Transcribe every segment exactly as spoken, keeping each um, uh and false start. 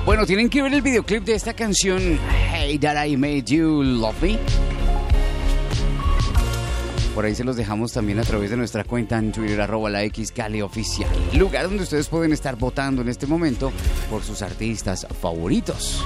Bueno, tienen que ver el videoclip de esta canción, Hey That I Made You Love Me. Por ahí se los dejamos también a través de nuestra cuenta en Twitter, arroba la X Cali Oficial. Lugar donde ustedes pueden estar votando en este momento por sus artistas favoritos.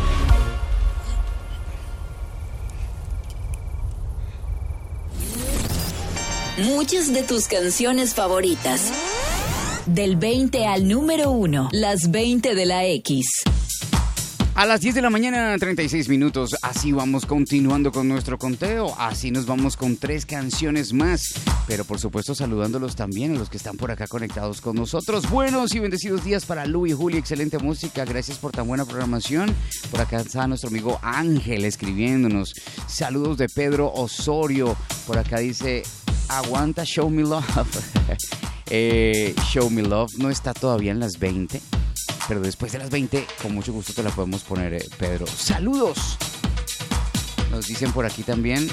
Muchas de tus canciones favoritas. Del veinte al número uno. Las veinte de la X. A las diez de la mañana, treinta y seis minutos. Así vamos continuando con nuestro conteo. Así nos vamos con tres canciones más. Pero por supuesto saludándolos también a los que están por acá conectados con nosotros. Buenos y bendecidos días para Lu y Juli. Excelente música. Gracias por tan buena programación. Por acá está nuestro amigo Ángel escribiéndonos. Saludos de Pedro Osorio. Por acá dice, aguanta Show Me Love. eh, Show Me Love no está todavía en las veinte. Pero después de las veinte, con mucho gusto te la podemos poner, eh, Pedro. ¡Saludos! Nos dicen por aquí también.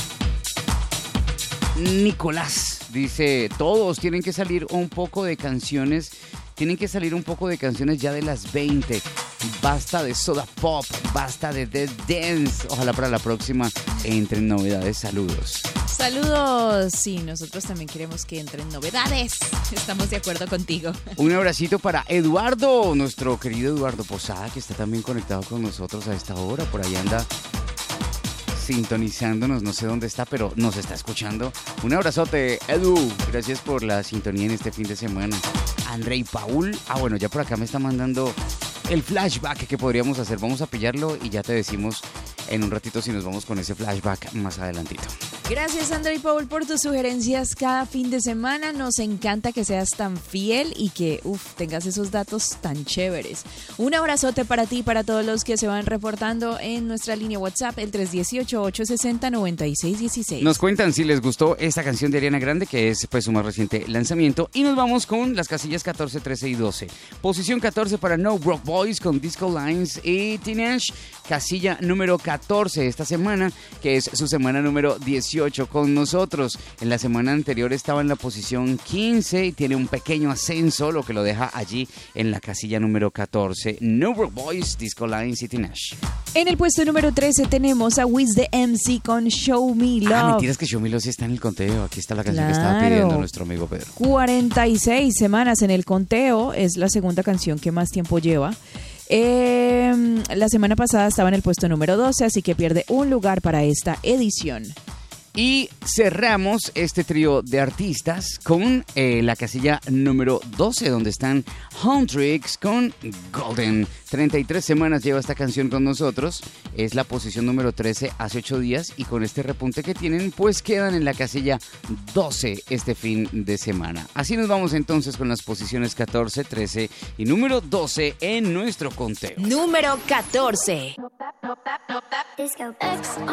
Nicolás dice, todos tienen que salir un poco de canciones, tienen que salir un poco de canciones ya de las veinte. Basta de Soda Pop, basta de Dead Dance. Ojalá para la próxima entren novedades. Saludos. Saludos. Sí, nosotros también queremos que entren novedades. Estamos de acuerdo contigo. Un abracito para Eduardo, nuestro querido Eduardo Posada, que está también conectado con nosotros a esta hora. Por ahí anda sintonizándonos, no sé dónde está, pero nos está escuchando. Un abrazote, Edu. Gracias por la sintonía en este fin de semana. André y Paul. Ah, bueno, ya por acá me está mandando el flashback que podríamos hacer. Vamos a pillarlo y ya te decimos en un ratito si nos vamos con ese flashback más adelantito. Gracias, André y Paul, por tus sugerencias cada fin de semana. Nos encanta que seas tan fiel y que uf, tengas esos datos tan chéveres. Un abrazote para ti y para todos los que se van reportando en nuestra línea WhatsApp, el tres uno ocho, ocho seis cero, nueve seis uno seis. Nos cuentan si les gustó esta canción de Ariana Grande, que es pues su más reciente lanzamiento. Y nos vamos con las casillas catorce, trece y doce. Posición catorce para No Broke Boys con Disco Lines y Teenage. Casilla número catorce esta semana, que es su semana número dieciocho con nosotros. En la semana anterior estaba en la posición quince y tiene un pequeño ascenso, lo que lo deja allí en la casilla número catorce. No Broke Boys, Disco Lines y Teenage. En el puesto número trece tenemos a Wiz the M C con Show Me Love. Ah, mentiras que Show Me Love sí está en el conteo. Aquí está la canción claro. que estaba pidiendo nuestro amigo Pedro. cuarenta y seis semanas en el conteo, es la segunda canción que más tiempo lleva. Eh, la semana pasada estaba en el puesto número doce, así que pierde un lugar para esta edición. Y cerramos este trío de artistas con eh, la casilla número doce, donde están Huntrix con Golden. treinta y tres semanas lleva esta canción con nosotros. Es la posición número trece hace ocho días. Y con este repunte que tienen, pues quedan en la casilla doce este fin de semana. Así nos vamos entonces con las posiciones catorce, trece y número doce en nuestro conteo. Número catorce. Disco X